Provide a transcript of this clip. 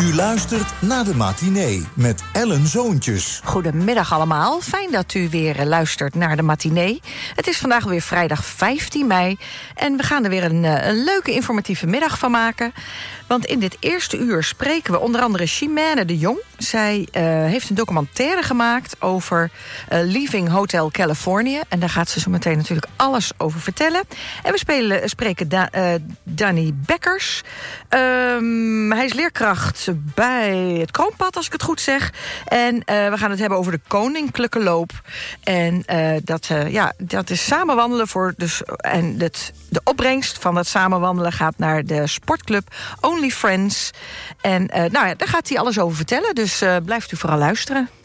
U luistert naar de matinee met Ellen Zoontjes. Goedemiddag allemaal. Fijn dat u weer luistert naar de matinee. Het is vandaag weer vrijdag 15 mei. En we gaan er weer een leuke informatieve middag van maken. Want in dit eerste uur spreken we onder andere Chimène de Jong. Zij heeft een documentaire gemaakt over Leaving Hotel California. En daar gaat ze zo meteen natuurlijk alles over vertellen. En we spreken Danny Bekkers. Hij is leerkracht bij het Kroonpad, als ik het goed zeg. En we gaan het hebben over de Koninklijke Loop. En dat is samenwandelen voor en de opbrengst van dat samenwandelen gaat naar de sportclub Only Friends. En daar gaat hij alles over vertellen. Dus blijft u vooral luisteren.